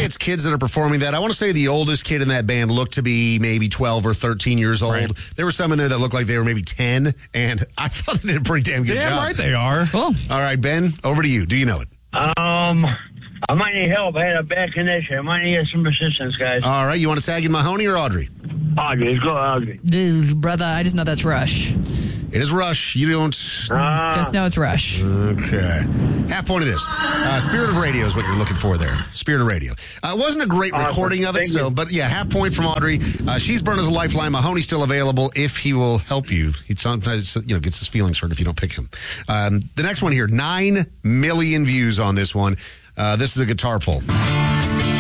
say it's kids that are performing that. I want to say the oldest kid in that band looked to be maybe 12 or 13 years old. Right. There were some in there that looked like they were maybe 10, and I thought they did a pretty damn good job. Damn right they are. Cool. All right, Ben, over to you. Do you know it? I might need help. I had a bad connection. I might need some assistance, guys. All right, you want to tag in Mahoney or Audrey? Audrey, let's go, Audrey. Dude, brother, I just know that's Rush. It is Rush. You don't... Just know it's Rush. Okay. Half point of this. Spirit of Radio is what you're looking for there. Spirit of Radio. It wasn't a great recording of it, but yeah, half point from Audrey. She's burned as a lifeline. Mahoney's still available if he will help you. He sometimes gets his feelings hurt if you don't pick him. The next one here, 9 million views on this one. This is a guitar pull.